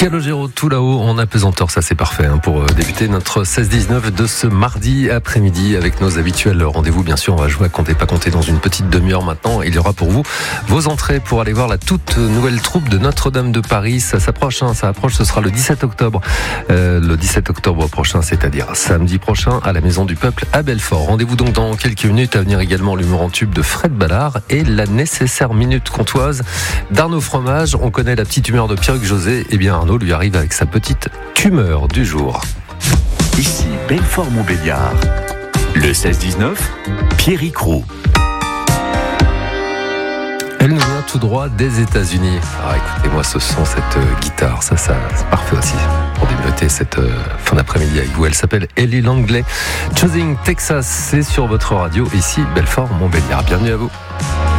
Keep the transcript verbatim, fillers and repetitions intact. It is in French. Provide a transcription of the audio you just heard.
Calogero tout là-haut en apesanteur, ça c'est parfait hein, pour débuter notre seize dix-neuf de ce mardi après-midi avec nos habituels rendez-vous. Bien sûr, on va jouer à compter pas compter dans une petite demi-heure maintenant. Il y aura pour vous vos entrées pour aller voir la toute nouvelle troupe de Notre-Dame de Paris. Ça s'approche, hein, ça approche, ce sera le dix-sept octobre. Euh, le dix-sept octobre prochain, c'est-à-dire samedi prochain à la Maison du Peuple à Belfort. Rendez-vous donc dans quelques minutes. À venir également l'humour en tube de Fred Ballard et la nécessaire minute comtoise d'Arnaud Fromage. On connaît la petite humeur de Pierre José. Eh bien, Arnaud lui arrive avec sa petite tumeur du jour. Ici Belfort-Montbéliard. Le seize dix-neuf, Pierrick Roux. Elle nous vient tout droit des États-Unis. Alors écoutez-moi ce son, cette euh, guitare, ça, ça c'est parfait aussi pour débuter cette euh, fin d'après-midi avec vous. Elle s'appelle Ellie Langley. Choosing Texas, c'est sur votre radio ici Belfort-Montbéliard. Bienvenue à vous.